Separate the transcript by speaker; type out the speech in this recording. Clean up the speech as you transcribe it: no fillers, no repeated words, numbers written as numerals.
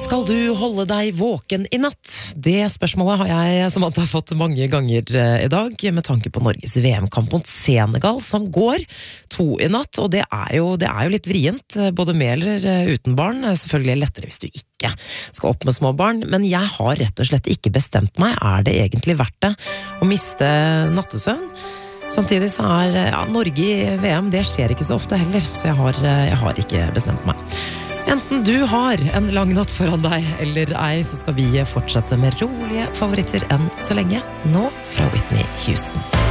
Speaker 1: Skal du holde deg våken I natt? Det spørsmålet har jeg Samantha fått mange ganger I dag, med tanke på Norges VM-kamp mot Senegal, som går 2 I natt, og det er jo litt vrient, både med eller uten barn. Selvfølgelig lettere hvis du ikke skal opp med små barn, men jeg har rett og slett ikke bestemt meg. Er det egentlig verdt det å miste nattesøvn? Samtidig så Norge I VM, det skjer ikke så ofte heller, så jeg har ikke bestemt meg. Enten du har en lang natt foran deg eller ei, så skal vi fortsette med rolige favoritter enn så lenge, nå fra Whitney Houston.